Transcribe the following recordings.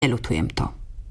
Neľutujem to.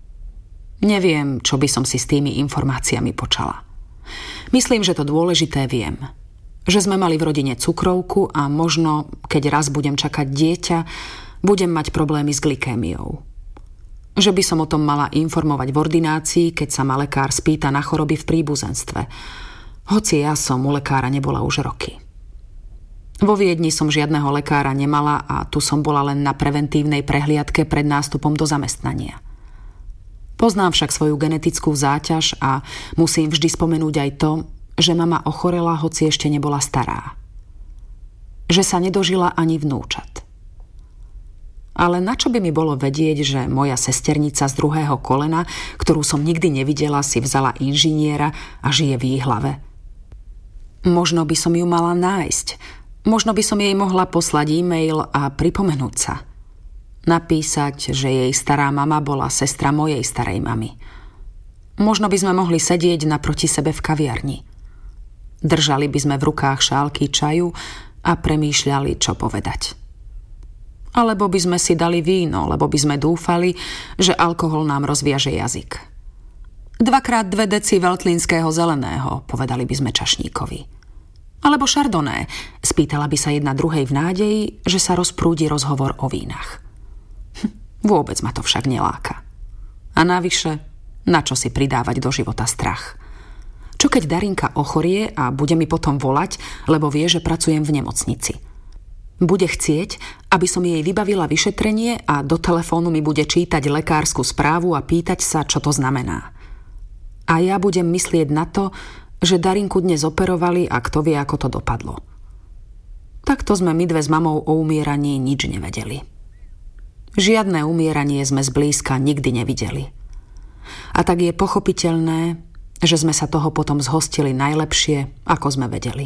Neviem, čo by som si s tými informáciami počala. Myslím, že to dôležité viem. Že sme mali v rodine cukrovku a možno, keď raz budem čakať dieťa, budem mať problémy s glykémiou. Že by som o tom mala informovať v ordinácii, keď sa ma lekár spýta na choroby v príbuzenstve. Hoci ja som u lekára nebola už roky. Vo Viedni som žiadneho lekára nemala a tu som bola len na preventívnej prehliadke pred nástupom do zamestnania. Poznám však svoju genetickú záťaž a musím vždy spomenúť aj to, že mama ochorela, hoci ešte nebola stará. Že sa nedožila ani vnúčat. Ale na čo by mi bolo vedieť, že moja sesternica z druhého kolena, ktorú som nikdy nevidela, si vzala inžiniera a žije v Jihlave? Možno by som ju mala nájsť. Možno by som jej mohla poslať e-mail a pripomenúť sa. Napísať, že jej stará mama bola sestra mojej starej mamy. Možno by sme mohli sedieť naproti sebe v kaviarni. Držali by sme v rukách šálky čaju a premýšľali, čo povedať. Alebo by sme si dali víno, lebo by sme dúfali, že alkohol nám rozviaže jazyk. 2x2 deci veltlínského zeleného, povedali by sme čašníkovi. Alebo šardoné, spýtala by sa jedna druhej v nádeji, že sa rozprúdi rozhovor o vínach. Vôbec ma to však neláka. A navyše, na čo si pridávať do života strach? Čo keď Darinka ochorie a bude mi potom volať, lebo vie, že pracujem v nemocnici? Bude chcieť, aby som jej vybavila vyšetrenie a do telefónu mi bude čítať lekársku správu a pýtať sa, čo to znamená. A ja budem myslieť na to, že Darinku dnes operovali a kto vie, ako to dopadlo. Takto sme my dve s mamou o umieraní nič nevedeli. Žiadne umieranie sme zblízka nikdy nevideli. A tak je pochopiteľné, že sme sa toho potom zhostili najlepšie, ako sme vedeli.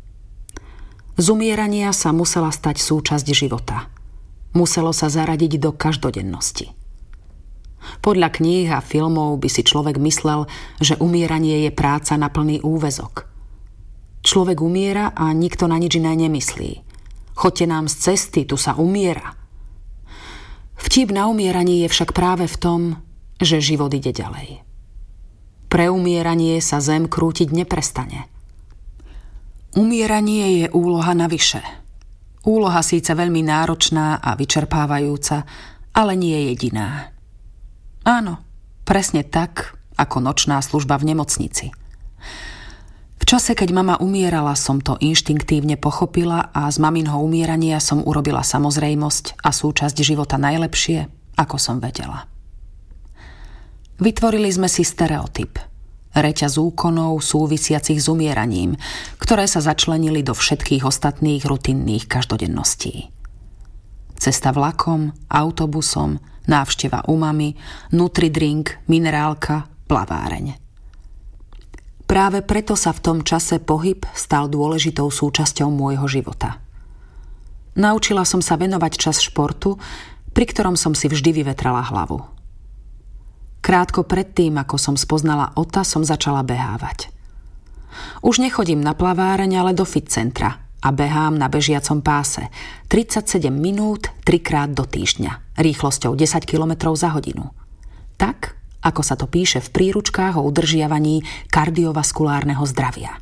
Z umierania sa musela stať súčasť života. Muselo sa zaradiť do každodennosti. Podľa kníh a filmov by si človek myslel, že umieranie je práca na plný úväzok. Človek umiera a nikto na nič iné nemyslí. Choďte nám z cesty, tu sa umiera. Vtip na umieraní je však práve v tom, že život ide ďalej. Pre umieranie sa zem krútiť neprestane. Umieranie je úloha navyše. Úloha síce veľmi náročná a vyčerpávajúca, ale nie jediná. Áno, presne tak, ako nočná služba v nemocnici. V čase, keď mama umierala, som to inštinktívne pochopila a z maminho umierania som urobila samozrejmosť a súčasť života najlepšie, ako som vedela. Vytvorili sme si stereotyp. Reťaz úkonov súvisiacich s umieraním, ktoré sa začlenili do všetkých ostatných rutinných každodenností. Cesta vlakom, autobusom, návšteva u mamy, nutridrink, minerálka, plaváreň. Práve preto sa v tom čase pohyb stal dôležitou súčasťou môjho života. Naučila som sa venovať čas športu, pri ktorom som si vždy vyvetrala hlavu. Krátko predtým, ako som spoznala Ota, som začala behávať. Už nechodím na plaváreň, ale do fit centra a behám na bežiacom páse 37 minút 3-krát do týždňa, rýchlosťou 10 km za hodinu. Tak, ako sa to píše v príručkách o udržiavaní kardiovaskulárneho zdravia.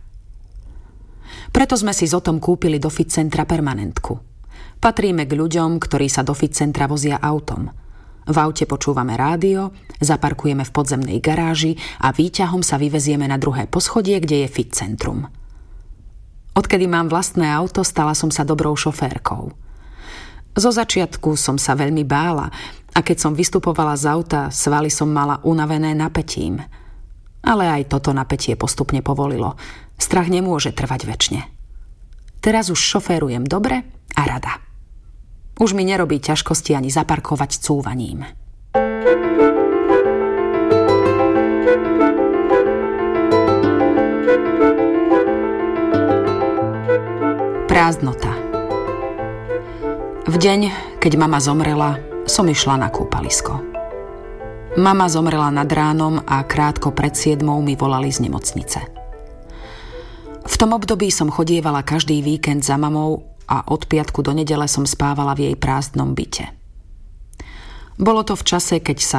Preto sme si s Otom kúpili do fit centra permanentku. Patríme k ľuďom, ktorí sa do fit centra vozia autom. V aute počúvame rádio, zaparkujeme v podzemnej garáži a výťahom sa vyvezieme na druhé poschodie, kde je fit centrum. Odkedy mám vlastné auto, stala som sa dobrou šoférkou. Zo začiatku som sa veľmi bála a keď som vystupovala z auta, svaly som mala unavené napätím. Ale aj toto napätie postupne povolilo. Strach nemôže trvať večne. Teraz už šoférujem dobre a rada. Už mi nerobí ťažkosti ani zaparkovať cúvaním. Prázdnota. V deň, keď mama zomrela, som išla na kúpalisko. Mama zomrela nad ránom a krátko pred 7:00 mi volali z nemocnice. V tom období som chodievala každý víkend za mamou a od piatku do nedele som spávala v jej prázdnom byte. Bolo to v čase, keď sa